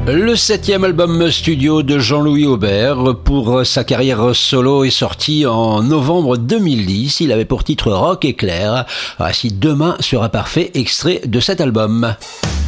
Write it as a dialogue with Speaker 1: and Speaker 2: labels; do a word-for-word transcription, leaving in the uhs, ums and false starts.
Speaker 1: Le septième album studio de Jean-Louis Aubert pour sa carrière solo est sorti en novembre deux mille dix. Il avait pour titre Rock Éclair. Voici Demain sera parfait, extrait de cet album.